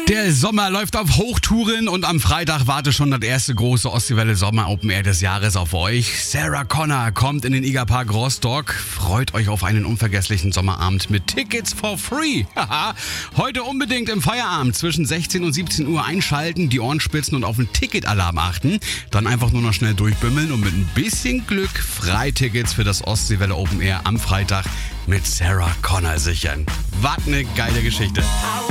Der Sommer läuft auf Hochtouren und am Freitag wartet schon das erste große Ostseewelle Sommer Open Air des Jahres auf euch. Sarah Connor kommt in den Igerpark Rostock. Freut euch auf einen unvergesslichen Sommerabend mit Tickets for free. Haha. Heute unbedingt im Feierabend zwischen 16 und 17 Uhr einschalten, die Ohren spitzen und auf den Ticketalarm achten. Dann einfach nur noch schnell durchbimmeln und mit ein bisschen Glück Freitickets für das Ostseewelle Open Air am Freitag mit Sarah Connor sichern. Was eine geile Geschichte.